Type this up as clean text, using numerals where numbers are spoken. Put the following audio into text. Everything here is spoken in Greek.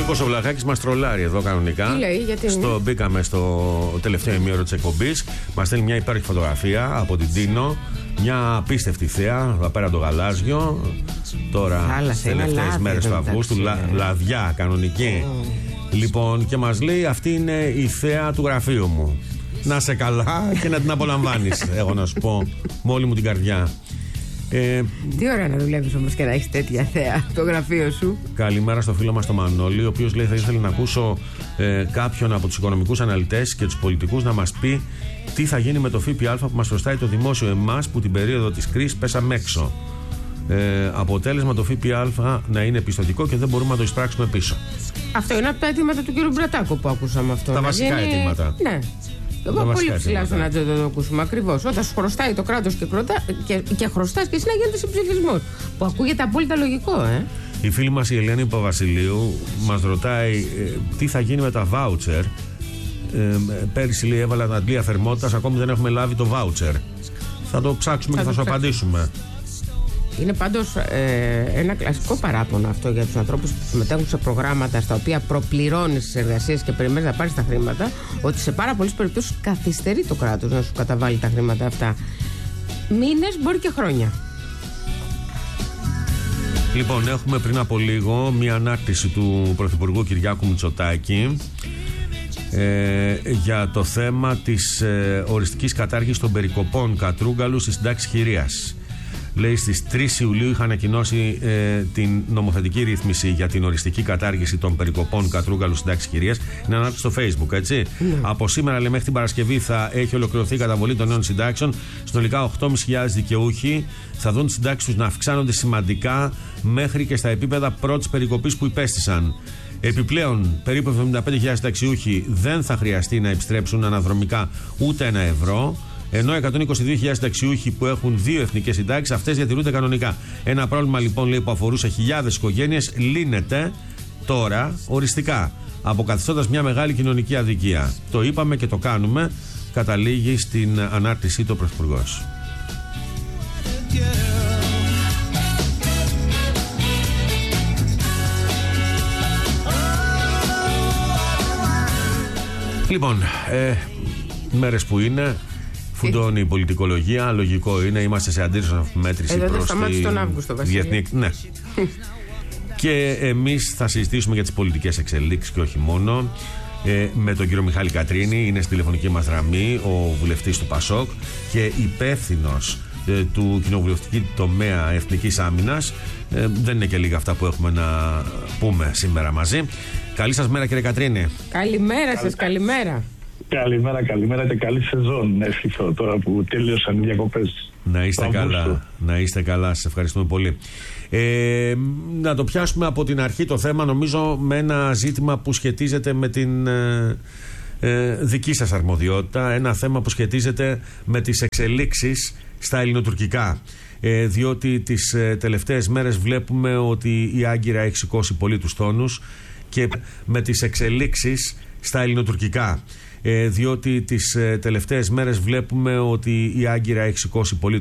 Νίκος ο Βλαχάκης μας τρολάρει εδώ κανονικά. Τι λέει, γιατί μπήκαμε στο τελευταίο ημίωρο της εκπομπής. Μας στέλνει μια υπέροχη φωτογραφία από την Τίνο. Μια απίστευτη θέα, εδώ πέρα το γαλάζιο. Τώρα, τελευταίες μέρες του Αυγούστου, λαδιά κανονική. Λοιπόν, και μας λέει, αυτή είναι η θέα του γραφείου μου. Να σε καλά και να την απολαμβάνεις, έχω να σου πω, με όλη μου την καρδιά. Τι ωραία να δουλεύεις όμως και να έχεις τέτοια θέα στο γραφείο σου. Καλημέρα στο φίλο μας τον Μανώλη, ο οποίος λέει θα ήθελε να ακούσω κάποιον από τους οικονομικούς αναλυτές και τους πολιτικούς να μας πει τι θα γίνει με το ΦΠΑ που μας χρωστάει το δημόσιο εμάς που την περίοδο της κρίσης πέσαμε έξω. Αποτέλεσμα το ΦΠΑ να είναι πιστωτικό και δεν μπορούμε να το εισπράξουμε πίσω. Αυτό είναι από τα αιτήματα του κ. Μπρατάκου που ακούσαμε αυτό. Τα βασικά αιτήματα. Ναι. Πολύ ψηλά στον ατζέντα το ακούσουμε ακριβώς. Όταν σου χρωστάει το κράτος και χρωστάς και εσύ να γίνεται συμψηφισμός. Που ακούγεται απόλυτα λογικό, Η φίλη μας η Ελένη Παπαβασιλείου μας ρωτάει τι θα γίνει με τα βάουτσερ. Πέρυσι λέει έβαλα τα αντλία θερμότητας, ακόμη δεν έχουμε λάβει το βάουτσερ. Θα το ψάξουμε και θα σου απαντήσουμε. Είναι πάντως ένα κλασικό παράπονο αυτό για τους ανθρώπους που συμμετέχουν σε προγράμματα στα οποία προπληρώνεις τις εργασίες και περιμένεις να πάρεις τα χρήματα, ότι σε πάρα πολλές περιπτώσεις καθυστερεί το κράτος να σου καταβάλει τα χρήματα αυτά. Μήνες, μπορεί και χρόνια. Λοιπόν, έχουμε πριν από λίγο μία ανάρτηση του Πρωθυπουργού Κυριάκου Μητσοτάκη για το θέμα της οριστικής κατάργησης των περικοπών κατρούγκαλου στη συντάξη χειρίας. Λέει στις 3 Ιουλίου είχα ανακοινώσει την νομοθετική ρύθμιση για την οριστική κατάργηση των περικοπών κατρούγκαλου συντάξης χειρίας. Είναι ανάρτηση στο Facebook, έτσι. Από σήμερα, λέει, μέχρι την Παρασκευή θα έχει ολοκληρωθεί η καταβολή των νέων συντάξεων. Συνολικά 8.500 δικαιούχοι θα δουν τις συντάξεις τους να αυξάνονται σημαντικά μέχρι και στα επίπεδα πρώτης περικοπής που υπέστησαν. Επιπλέον, περίπου 75.000 συνταξιούχοι δεν θα χρειαστεί να επιστρέψουν αναδρομικά ούτε ένα ευρώ. Ενώ 122.000 συνταξιούχοι που έχουν 2 εθνικές συντάξεις, αυτές διατηρούνται κανονικά. Ένα πρόβλημα λοιπόν, λέει, που αφορούσε χιλιάδες οικογένειες λύνεται τώρα οριστικά, αποκαθιστώντας μια μεγάλη κοινωνική αδικία. Το είπαμε και το κάνουμε, καταλήγει στην ανάρτησή του ο Πρωθυπουργός. Λοιπόν, μέρες που είναι. Φουντώνει η πολιτικολογία, λογικό είναι, είμαστε σε αντίρρηση μέτρηση προς τη διεθνή. Ναι. Και εμείς θα συζητήσουμε για τις πολιτικές εξελίξεις και όχι μόνο. Με τον κύριο Μιχάλη Κατρίνη, είναι στη τηλεφωνική μας γραμμή, ο βουλευτής του ΠΑΣΟΚ και υπεύθυνος του κοινοβουλευτικού τομέα Εθνικής Άμυνας. Δεν είναι και λίγα αυτά που έχουμε να πούμε σήμερα μαζί. Καλή σας μέρα, κύριε Κατρίνη. Καλημέρα σας, καλημέρα. Καλημέρα και καλή σεζόν να ευχηθώ τώρα που τελείωσαν οι διακοπές. Να είστε καλά, σας ευχαριστούμε πολύ. Να το πιάσουμε από την αρχή το θέμα, νομίζω, με ένα ζήτημα που σχετίζεται με την δική σας αρμοδιότητα, ένα θέμα που σχετίζεται με τις εξελίξεις στα ελληνοτουρκικά. Διότι τις τελευταίες μέρες βλέπουμε ότι η Άγκυρα έχει σηκώσει πολύ τους τόνους και με τις εξελίξεις στα ελληνοτουρκικά. Διότι τις τελευταίες μέρες βλέπουμε ότι η Άγκυρα έχει σηκώσει πολύ